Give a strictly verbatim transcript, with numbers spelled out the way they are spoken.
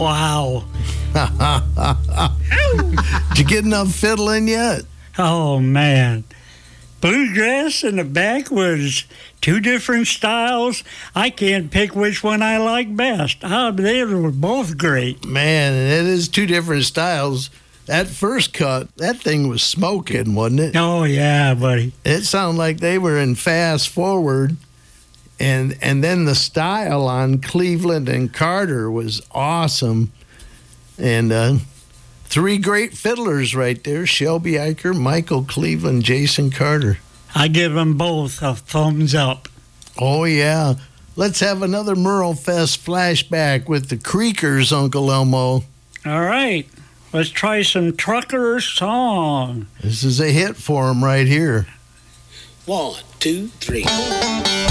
Wow. Did you get enough fiddling yet? Oh, man. Bluegrass and the backwoods, two different styles. I can't pick which one I like best. Oh, they were both great. Man, it is two different styles. That first cut, that thing was smoking, wasn't it? Oh, yeah, buddy. It sounded like they were in fast forward. And and then the style on Cleveland and Carter was awesome. And uh, three great fiddlers right there, Shelby Eicher, Michael Cleveland, Jason Carter. I give them both a thumbs up. Oh, yeah. Let's have another Merle Fest flashback with the Creekers, Uncle Elmo. All right. Let's try some Trucker Song. This is a hit for him right here. One, two, three.